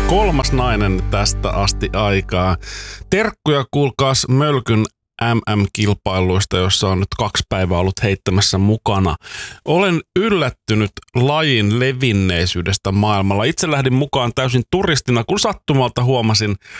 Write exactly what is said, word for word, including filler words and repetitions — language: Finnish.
kolmas nainen tästä asti aikaa. Terkkuja kuulkaas Mölkyn M M-kilpailuista, jossa on nyt kaksi päivää ollut heittämässä mukana. Olen yllättynyt lajin levinneisyydestä maailmalla. Itse lähdin mukaan täysin turistina, kun sattumalta huomasin